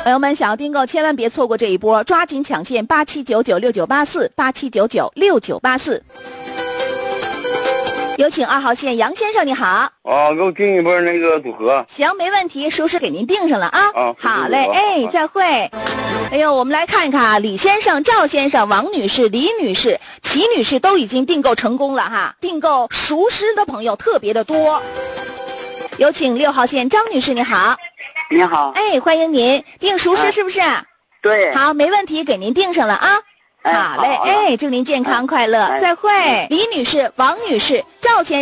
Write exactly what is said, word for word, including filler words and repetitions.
朋友们，想要订购千万别错过这一波，抓紧抢线八七九九六九八四八七九九六九八四。有请二号线杨先生，你好。 啊，给我订一波那个组合。 行，没问题，叔叔给您订上了啊。 啊， 好嘞，哎，再会。哎呦，我们来看一看啊，李先生、赵先生、王女士、李女士、齐女士都已经订购成功了哈，订购熟师的朋友特别的多。有请六号线张女士，你好。 你好。 哎，欢迎您，订熟师是不是？ 对。 好，没问题，给您订上了啊。好嘞，哎，祝您健康快乐，再会。李女士、王女士、赵先生。